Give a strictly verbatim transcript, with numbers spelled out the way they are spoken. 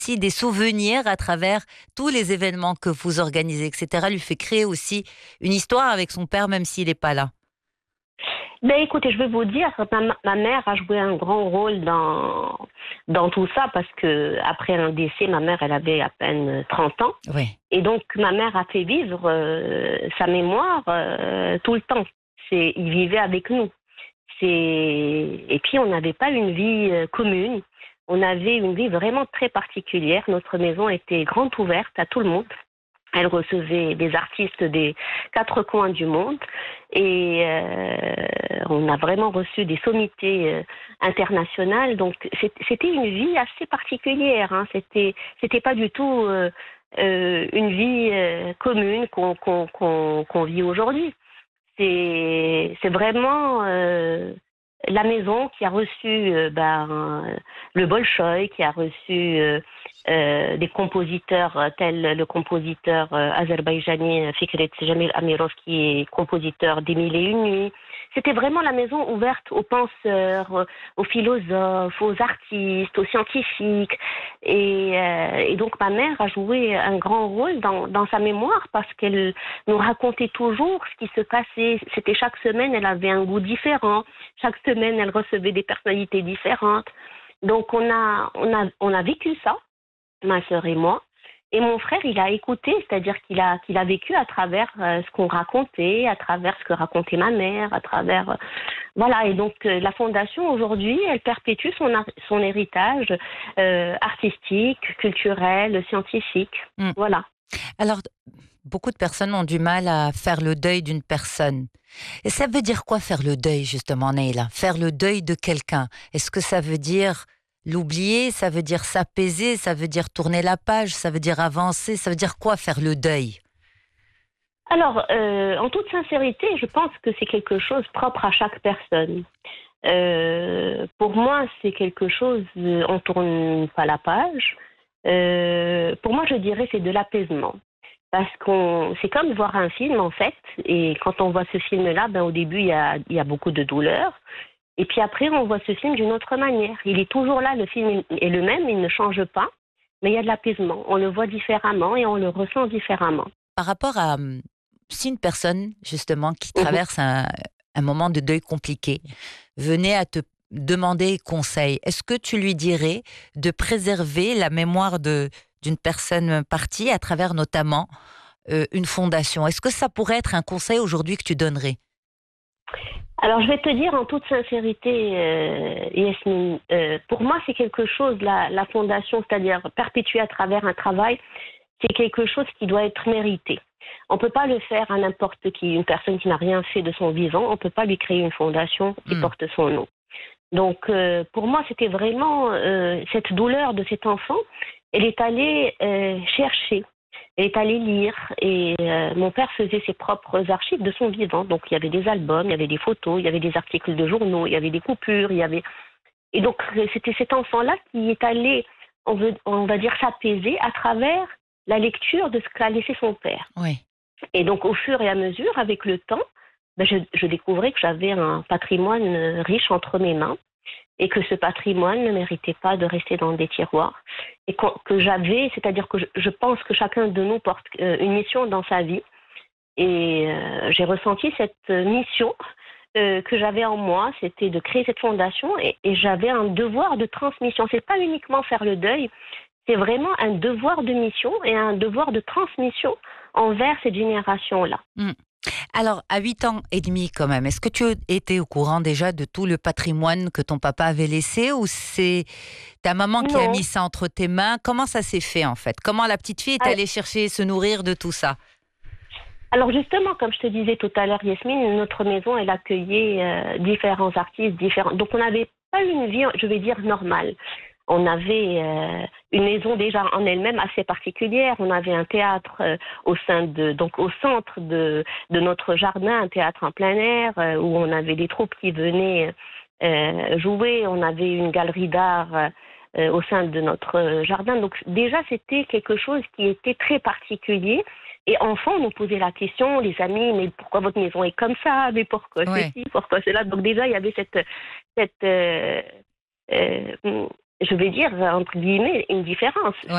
aussi des souvenirs à travers tous les événements que vous organisez, et cetera, lui fait créer aussi une histoire avec son père, même s'il n'est pas là. Ben écoutez, je vais vous dire, ma, ma mère a joué un grand rôle dans, dans tout ça parce que après un décès, ma mère, elle avait à peine trente ans. Oui. Et donc, ma mère a fait vivre euh, sa mémoire euh, tout le temps. C'est, il vivait avec nous. C'est... Et puis, on n'avait pas une vie euh, commune. On avait une vie vraiment très particulière. Notre maison était grande ouverte à tout le monde. Elle recevait des artistes des quatre coins du monde et euh, on a vraiment reçu des sommités euh, internationales. Donc c'était une vie assez particulière. Hein. C'était c'était pas du tout euh, euh, une vie euh, commune qu'on qu'on qu'on qu'on vit aujourd'hui. C'est c'est vraiment euh, la maison qui a reçu euh, ben, le Bolchoï, qui a reçu euh, euh, des compositeurs euh, tels le compositeur euh, azerbaïdjanais Fikret Jamil Amirov, qui est compositeur des Mille et Une Nuits. C'était vraiment la maison ouverte aux penseurs, euh, aux philosophes, aux artistes, aux scientifiques. Et, euh, et donc ma mère a joué un grand rôle dans, dans sa mémoire parce qu'elle nous racontait toujours ce qui se passait. C'était chaque semaine, elle avait un goût différent. Chaque semaine, elle recevait des personnalités différentes. Donc on a, on a, on a vécu ça, ma sœur et moi. Et mon frère, il a écouté, c'est-à-dire qu'il a, qu'il a vécu à travers euh, ce qu'on racontait, à travers ce que racontait ma mère, à travers... Euh, voilà, et donc euh, la fondation, aujourd'hui, elle perpétue son, ar- son héritage euh, artistique, culturel, scientifique. Mm. Voilà. Alors, beaucoup de personnes ont du mal à faire le deuil d'une personne. Et ça veut dire quoi faire le deuil, justement, Neila? Faire le deuil de quelqu'un. Est-ce que ça veut dire l'oublier? Ça veut dire s'apaiser? Ça veut dire tourner la page? Ça veut dire avancer? Ça veut dire quoi faire le deuil? Alors, euh, en toute sincérité, je pense que c'est quelque chose propre à chaque personne. Euh, pour moi, c'est quelque chose, euh, on tourne pas la page. Euh, pour moi, je dirais c'est de l'apaisement. Parce qu'on, c'est comme voir un film en fait, et quand on voit ce film-là, ben au début il y a, il y a beaucoup de douleur, et puis après on voit ce film d'une autre manière. Il est toujours là, le film est le même, il ne change pas, mais il y a de l'apaisement. On le voit différemment et on le ressent différemment. Par rapport à hum, si une personne, justement, qui Mhm. traverse un, un moment de deuil compliqué, venait à te demander conseil, est-ce que tu lui dirais de préserver la mémoire de, d'une personne partie à travers notamment euh, une fondation? Est-ce que ça pourrait être un conseil aujourd'hui que tu donnerais? Alors je vais te dire en toute sincérité, euh, Yasmine, euh, pour moi c'est quelque chose, la, la fondation, c'est-à-dire perpétuer à travers un travail, c'est quelque chose qui doit être mérité. On ne peut pas le faire à n'importe qui, une personne qui n'a rien fait de son vivant, on ne peut pas lui créer une fondation qui Hmm. porte son nom. Donc euh, pour moi c'était vraiment euh, cette douleur de cet enfant, elle est allée euh, chercher, elle est allée lire et euh, mon père faisait ses propres archives de son vivant. Donc il y avait des albums, il y avait des photos, il y avait des articles de journaux, il y avait des coupures, il y avait... Et donc c'était cet enfant-là qui est allé, on, veut, on va dire, s'apaiser à travers la lecture de ce qu'a laissé son père. Oui. Et donc, au fur et à mesure, avec le temps, ben, je, je découvrais que j'avais un patrimoine riche entre mes mains et que ce patrimoine ne méritait pas de rester dans des tiroirs. Et que, que j'avais, c'est-à-dire que je, je pense que chacun de nous porte euh, une mission dans sa vie. Et euh, j'ai ressenti cette mission euh, que j'avais en moi, c'était de créer cette fondation et, et j'avais un devoir de transmission. C'est pas uniquement faire le deuil, c'est vraiment un devoir de mission et un devoir de transmission envers cette génération-là. Hmm. Alors, à huit ans et demi quand même, est-ce que tu étais au courant déjà de tout le patrimoine que ton papa avait laissé ou c'est ta maman qui a Non. mis ça entre tes mains? Comment ça s'est fait en fait? Comment la petite fille est allée chercher, se nourrir de tout ça? Alors justement, comme je te disais tout à l'heure, Yasmine, notre maison, elle accueillait euh, différents artistes, différents. Donc on n'avait pas une vie, je vais dire, normale. On avait euh, une maison déjà en elle-même assez particulière. On avait un théâtre euh, au sein de, donc au centre de, de notre jardin, un théâtre en plein air euh, où on avait des troupes qui venaient euh, jouer. On avait une galerie d'art euh, au sein de notre jardin. Donc déjà, c'était quelque chose qui était très particulier. Et enfant, on nous posait la question, les amis, mais pourquoi votre maison est comme ça? Mais pourquoi Ouais. ceci? Pourquoi cela? Donc déjà, il y avait cette, cette euh, euh, je vais dire, entre guillemets, une différence. Ouais.